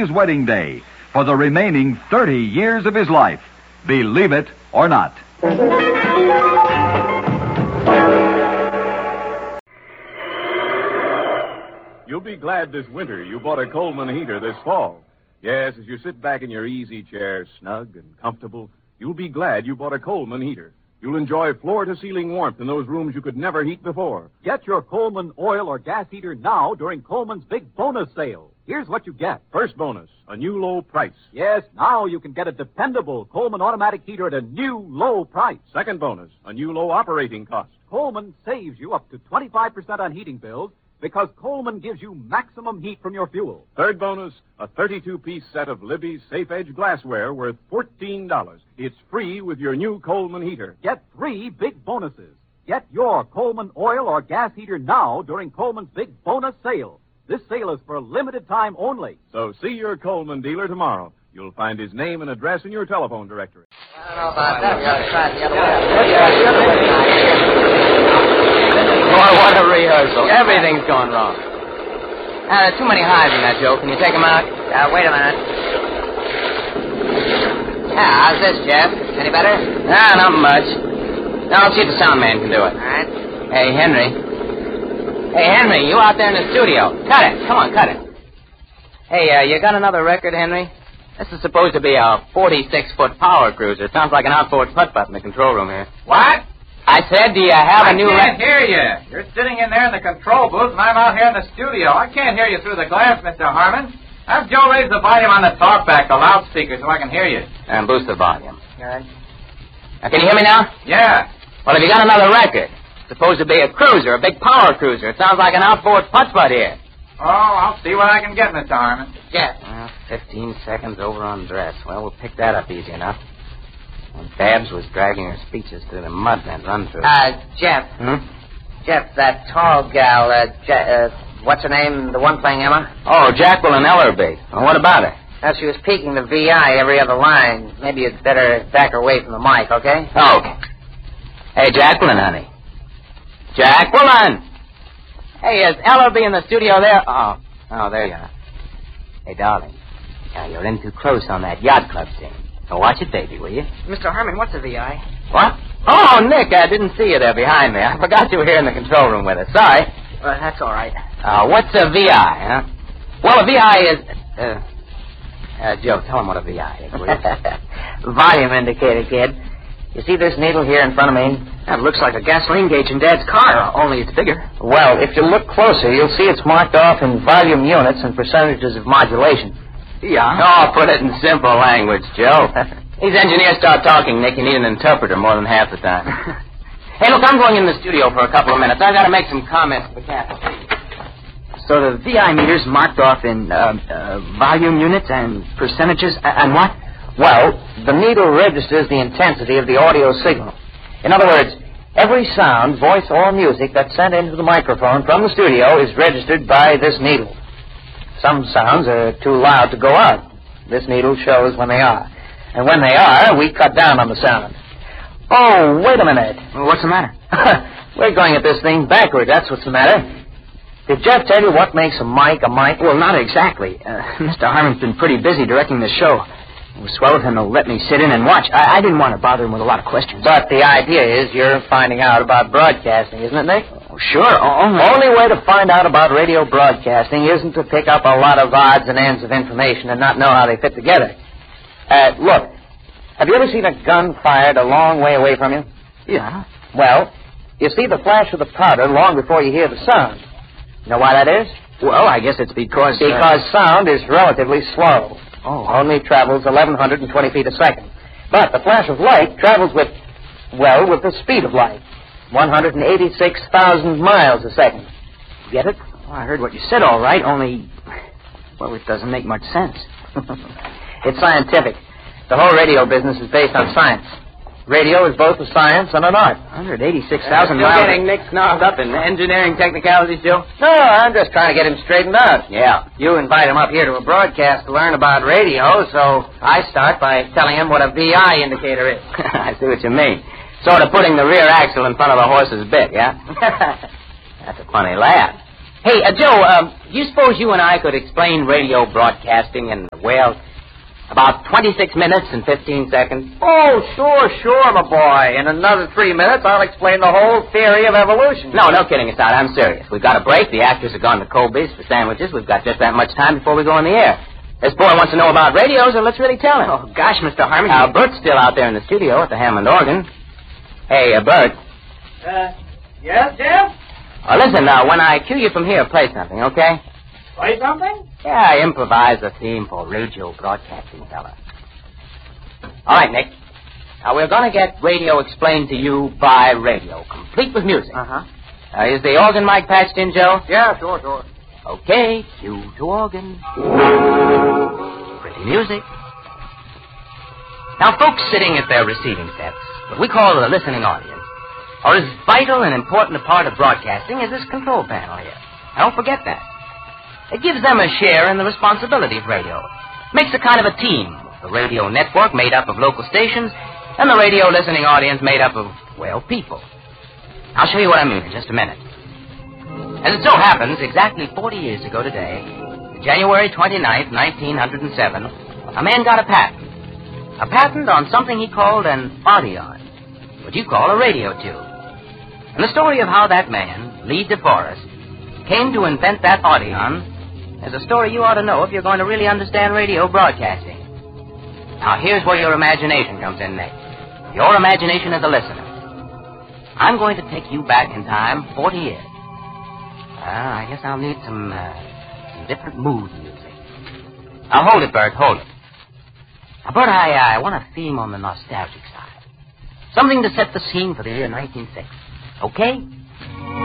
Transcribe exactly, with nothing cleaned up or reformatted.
his wedding day for the remaining thirty years of his life. Believe it or not. You'll be glad this winter you bought a Coleman heater this fall. Yes, as you sit back in your easy chair, snug and comfortable, you'll be glad you bought a Coleman heater. You'll enjoy floor-to-ceiling warmth in those rooms you could never heat before. Get your Coleman oil or gas heater now during Coleman's big bonus sale. Here's what you get. First bonus, a new low price. Yes, now you can get a dependable Coleman automatic heater at a new low price. Second bonus, a new low operating cost. Coleman saves you up to twenty-five percent on heating bills because Coleman gives you maximum heat from your fuel. Third bonus, a thirty-two piece set of Libby's Safe Edge glassware worth fourteen dollars. It's free with your new Coleman heater. Get three big bonuses. Get your Coleman oil or gas heater now during Coleman's big bonus sale. This sale is for a limited time only. So see your Coleman dealer tomorrow. You'll find his name and address in your telephone directory. I don't know about that. We ought to try it the other way. Boy, what a rehearsal. Everything's gone wrong. Uh, there are too many hives in that, Joe. Can you take them out? Uh, wait a minute. Yeah, how's this, Jeff? Any better? Ah, not much. Now, let's see if the sound man can do it. All right. Hey, Henry. Hey, Henry, you out there in the studio. Cut it. Come on, cut it. Hey, uh, you got another record, Henry? This is supposed to be a forty-six foot power cruiser. It sounds like an outboard putt-putt in the control room here. What? I said, do you have I a new can't record? hear you. You're sitting in there in the control booth, and I'm out here in the studio. I can't hear you through the glass, Mister Harmon. Have Joe raise the volume on the talkback, the loudspeaker, so I can hear you. And boost the volume. Good. Now, can you hear me now? Yeah. Well, have you got another record? It's supposed to be a cruiser, a big power cruiser. It sounds like an outboard putt-putt here. Oh, I'll see what I can get, Mister Harmon. Jeff. Well, fifteen seconds over on dress. Well, we'll pick that up easy enough. And Babs was dragging her speeches through the mud and run through. Uh, Jeff. Hmm? Jeff, that tall gal, uh, ja- uh, what's her name, the one playing Emma? Oh, Jacqueline Ellerby. Well, what about her? Now, she was peeking the V I every other line. Maybe you'd better back her away from the mic, okay? Oh, okay. Hey, Jacqueline, honey. Jacqueline! Hey, is Ellerby in the studio there? Oh, oh, there you are. Hey, darling. Now, you're in too close on that yacht club scene. So watch it, baby, will you? Mister Harmon, what's a V I? What? Oh, Nick, I didn't see you there behind me. I forgot you were here in the control room with us. Sorry. Well, that's all right. Uh, what's a V I, huh? Well, a V I is... Uh, uh, Joe, tell him what a V I is, will you? Volume indicator, kid. You see this needle here in front of me? That looks like a gasoline gauge in Dad's car, only it's bigger. Well, if you look closer, you'll see it's marked off in volume units and percentages of modulation. Yeah? Oh, put it in simple language, Joe. These engineers start talking, Nick, you need an interpreter more than half the time. Hey, look, I'm going in the studio for a couple of minutes. I've got to make some comments to the captain. So the V I meter's marked off in uh, uh, volume units and percentages, and what? Well, the needle registers the intensity of the audio signal. In other words, every sound, voice, or music that's sent into the microphone from the studio is registered by this needle. Some sounds are too loud to go out. This needle shows when they are. And when they are, we cut down on the sound. Oh, wait a minute. Well, what's the matter? We're going at this thing backward, that's what's the matter. Did Jeff tell you what makes a mic a mic? Well, not exactly. Uh, Mister Harmon's been pretty busy directing the show. It was swell of him to let me sit in and watch. I, I didn't want to bother him with a lot of questions. But the idea is you're finding out about broadcasting, isn't it, Nick? Oh, sure. Only... only way to find out about radio broadcasting isn't to pick up a lot of odds and ends of information and not know how they fit together. Uh, look, have you ever seen a gun fired a long way away from you? Yeah. Well, you see the flash of the powder long before you hear the sound. You know why that is? Well, I guess it's because... Because uh... sound is relatively slow. Oh. Only travels eleven twenty feet a second. But the flash of light travels with, well, with the speed of light. one hundred eighty-six thousand miles a second. Get it? Well, I heard what you said all right, only... Well, it doesn't make much sense. It's scientific. The whole radio business is based on science. Radio is both a science and an art. one hundred eighty-six thousand uh, miles. Still getting Nick snarled up in engineering technicalities, Joe? No, I'm just trying to get him straightened out. Yeah. You invite him up here to a broadcast to learn about radio, so I start by telling him what a V I indicator is. I see what you mean. Sort of putting the rear axle in front of a horse's bit, yeah? That's a funny laugh. Hey, uh, Joe, um, do you suppose you and I could explain radio broadcasting in, well, about twenty-six minutes and fifteen seconds? Oh, sure, sure, my boy. In another three minutes, I'll explain the whole theory of evolution. No, no kidding aside. I'm serious. We've got a break. The actors have gone to Colby's for sandwiches. We've got just that much time before we go on the air. This boy wants to know about radios, and let's really tell him. Oh, gosh, Mister Harmon. Now, Bert's still out there in the studio at the Hammond organ. Hey, uh, Bert. Uh, yes, Jeff? Uh, listen, now, when I cue you from here, play something, okay? Play something? Yeah, I improvise a theme for radio broadcasting, fella. All right, Nick. Now, we're going to get radio explained to you by radio, complete with music. Uh-huh. Uh, is the organ mic patched in, Joe? Yeah, sure, sure. Okay, cue to organ. Pretty music. Now, folks sitting at their receiving sets, what we call the listening audience, are as vital and important a part of broadcasting as this control panel here. Now, don't forget that. It gives them a share in the responsibility of radio. Makes a kind of a team. The radio network made up of local stations, and the radio listening audience made up of, well, people. I'll show you what I mean in just a minute. As it so happens, exactly forty years ago today, January twenty-ninth, nineteen oh seven, a man got a patent. A patent on something he called an audion, what you call a radio tube. And the story of how that man, Lee DeForest, came to invent that audion is a story you ought to know if you're going to really understand radio broadcasting. Now, here's where your imagination comes in, Nick. Your imagination as a listener. I'm going to take you back in time forty years. Well, I guess I'll need some, uh, some different mood music. Now, hold it, Bert, hold it. Now, Bert, I, uh, I want a theme on the nostalgic side. Something to set the scene for the year nineteen sixty. Okay?